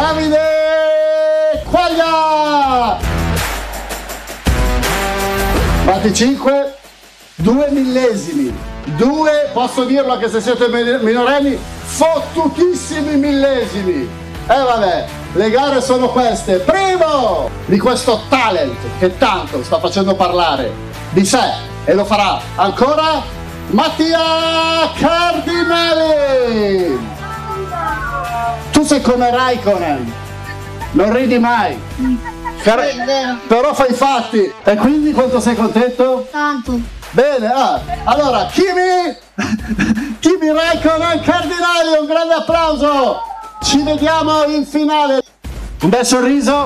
Davide Quaglia. Batti 5, 2 millesimi, 2, posso dirlo anche se siete minorenni, fottutissimi millesimi. E vabbè, le gare sono queste. Primo di questo talent che tanto sta facendo parlare di sé e lo farà ancora, Mattia Cardinali. Tu sei come Raikkonen, non ridi mai, però fai i fatti. E quindi quanto sei contento? Tanto. Bene, allora Kimi Raikkonen Cardinali, un grande applauso. Ci vediamo in finale. Un bel sorriso.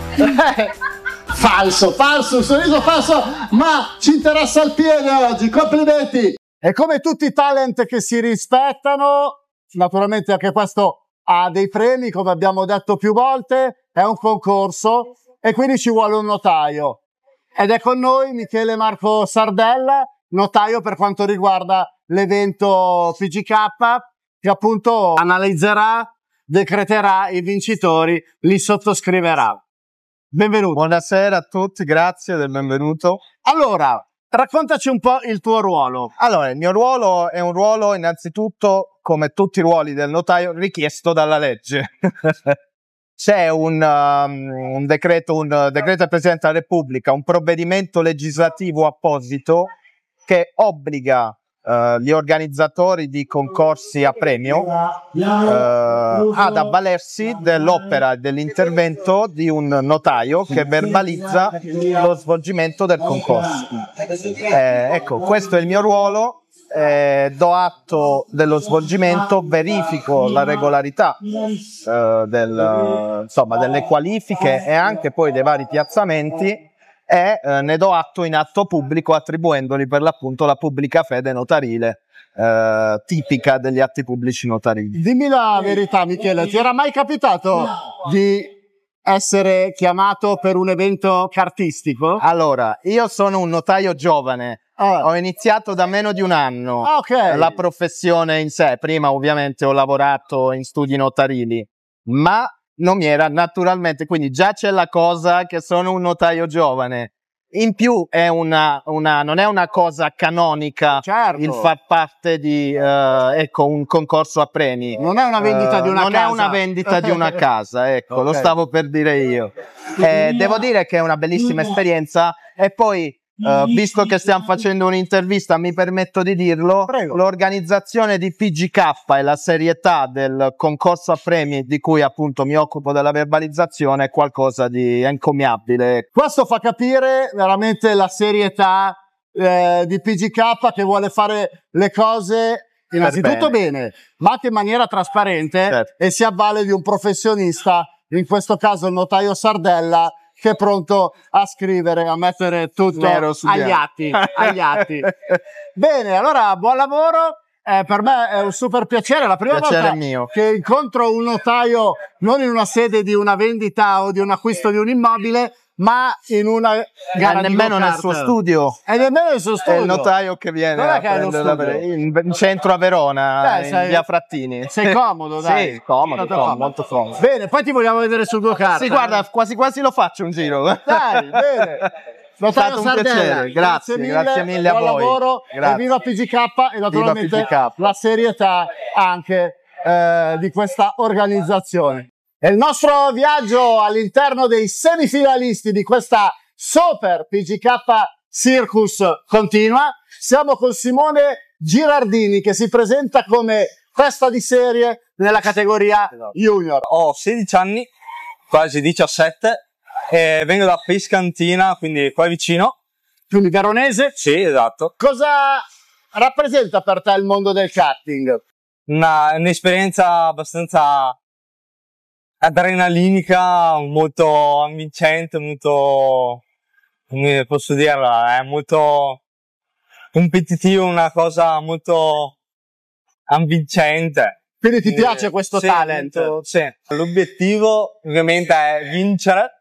Falso, un sorriso falso, ma ci interessa il piede oggi. Complimenti. E come tutti i talent che si rispettano, naturalmente anche questo ha dei premi, come abbiamo detto più volte, è un concorso e quindi ci vuole un notaio. Ed è con noi Michele Marco Sardella, notaio per quanto riguarda l'evento PGK, che appunto analizzerà, decreterà i vincitori, li sottoscriverà. Benvenuto. Buonasera a tutti, grazie del benvenuto. Allora, raccontaci un po' il tuo ruolo. Allora, il mio ruolo è un ruolo innanzitutto, come tutti i ruoli del notaio, richiesto dalla legge. C'è un decreto del Presidente della Repubblica, un provvedimento legislativo apposito che obbliga gli organizzatori di concorsi a premio ad avvalersi dell'opera e dell'intervento di un notaio che verbalizza lo svolgimento del concorso. Ecco, questo è il mio ruolo. Do atto dello svolgimento, verifico la regolarità delle qualifiche e anche poi dei vari piazzamenti e ne do atto in atto pubblico, attribuendoli per l'appunto la pubblica fede notarile tipica degli atti pubblici notarili. Dimmi la verità, Michele, ti era mai capitato di essere chiamato per un evento cartistico? Allora, io sono un notaio giovane. Ho iniziato da meno di un anno la professione in sé. Prima ovviamente ho lavorato in studi notarili, ma non mi era naturalmente, quindi già c'è la cosa che sono un notaio giovane. In più è non è una cosa canonica, certo, il far parte di un concorso a premi. Non è una vendita di una casa. Non è una vendita di una casa, ecco, lo stavo per dire io. Devo dire che è una bellissima esperienza e poi visto che stiamo facendo un'intervista, mi permetto di dirlo. Prego. L'organizzazione di PGK e la serietà del concorso a premi di cui appunto mi occupo della verbalizzazione è qualcosa di encomiabile. Questo fa capire veramente la serietà di PGK, che vuole fare le cose innanzitutto bene, ma anche in maniera trasparente, certo, e si avvale di un professionista, in questo caso il notaio Sardella, che è pronto a scrivere, a mettere tutto agli atti. Bene, allora buon lavoro. Per me è un super piacere, la prima volta che incontro un notaio non in una sede di una vendita o di un acquisto di un immobile, ma in una gara di nemmeno nel suo studio. E nemmeno nel suo studio. È il notaio che viene a prendere in centro a Verona, in via Frattini. Sei comodo, dai. Sì, comodo, molto comodo. Bene, poi ti vogliamo vedere su due carte. Sì, guarda, quasi quasi lo faccio un giro. Dai, bene. È stato un piacere, grazie mille a voi. Buon lavoro, e viva PGK e naturalmente la serietà anche di questa organizzazione. E il nostro viaggio all'interno dei semifinalisti di questa Super PGK Circus continua. Siamo con Simone Girardini, che si presenta come testa di serie nella categoria Junior. Ho 16 anni, quasi 17, e vengo da Pescantina, quindi qua vicino. Quindi veronese? Sì, esatto. Cosa rappresenta per te il mondo del karting? Un'esperienza abbastanza adrenalinica, molto avvincente, molto, come posso dirla, è molto competitivo, una cosa molto avvincente. Quindi ti piace questo talent? Sì. L'obiettivo ovviamente è vincere,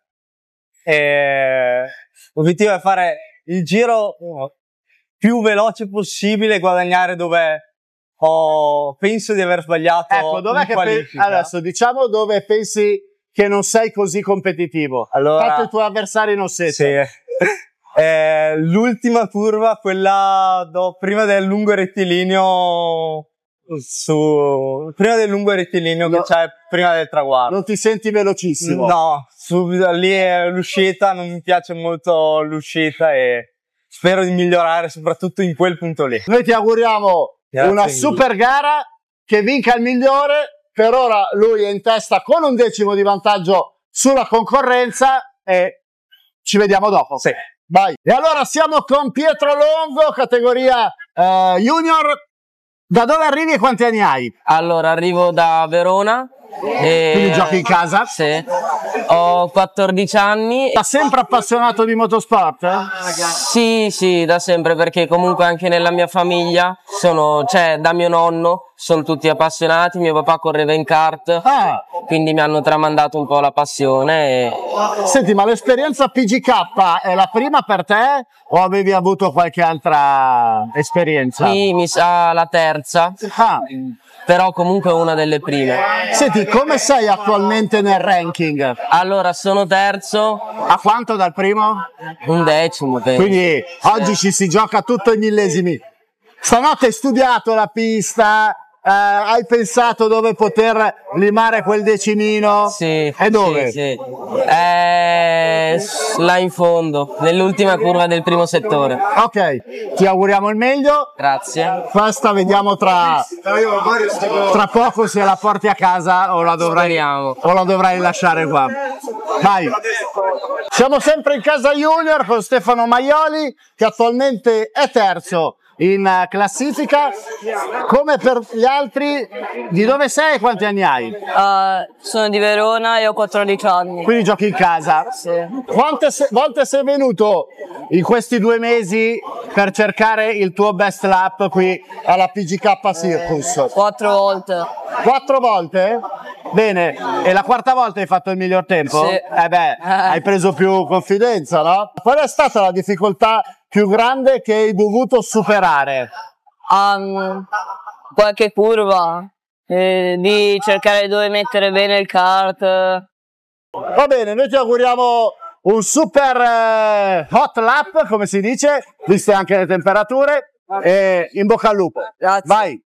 l'obiettivo è fare il giro più veloce possibile, guadagnare dove penso di aver sbagliato. Ecco, dov'è che adesso diciamo dove pensi che non sei così competitivo? Allora, Infatti i tuoi avversari non siete. Sì. L'ultima curva, quella prima del lungo rettilineo, prima del lungo rettilineo che c'è prima del traguardo. Non ti senti velocissimo? No, lì è l'uscita, non mi piace molto l'uscita e spero di migliorare soprattutto in quel punto lì. Noi ti auguriamo una super gara, che vinca il migliore. Per ora lui è in testa con 1 decimo di vantaggio sulla concorrenza e ci vediamo dopo. Sì. Vai. E allora siamo con Pietro Longo, categoria junior. Da dove arrivi e quanti anni hai? Allora, arrivo da Verona. Quindi giochi in casa? Sì. Ho 14 anni. Da sempre appassionato di motorsport? Sì, da sempre, perché comunque anche nella mia famiglia da mio nonno sono tutti appassionati, mio papà correva in kart, quindi mi hanno tramandato un po' la passione. Senti, ma l'esperienza PGK è la prima per te o avevi avuto qualche altra esperienza? Sì, mi sa la terza. Però comunque una delle prime. Senti, come sei attualmente nel ranking? Allora, sono terzo. A quanto dal primo? 11º. Quindi oggi ci si gioca tutto ai millesimi. Stanotte hai studiato la pista, hai pensato dove poter limare quel decimino? Sì. E dove? Sì. Là in fondo, nell'ultima curva del primo settore. Ok, ti auguriamo il meglio. Grazie. Questa vediamo tra poco se la porti a casa o la dovrai lasciare qua. Vai. Siamo sempre in casa junior con Stefano Maioli, che attualmente è terzo in classifica. Come per gli altri, di dove sei e quanti anni hai? Sono di Verona e ho 14 anni. Quindi giochi in casa? Sì. Quante volte sei venuto in questi 2 mesi per cercare il tuo best lap qui alla PGK Circus? 4 volte. 4 volte? Bene, e la quarta volta hai fatto il miglior tempo? Sì. Hai preso più confidenza, no? Qual è stata la difficoltà più grande che hai dovuto superare? Qualche curva, di cercare dove mettere bene il kart. Va bene, noi ti auguriamo un super hot lap, come si dice, viste anche le temperature, e in bocca al lupo. Grazie. Vai!